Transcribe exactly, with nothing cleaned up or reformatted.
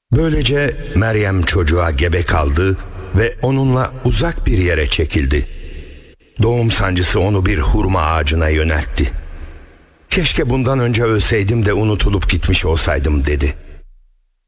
Böylece Meryem çocuğa gebe kaldı ve onunla uzak bir yere çekildi. Doğum sancısı onu bir hurma ağacına yöneltti. "Keşke bundan önce ölseydim de unutulup gitmiş olsaydım," dedi.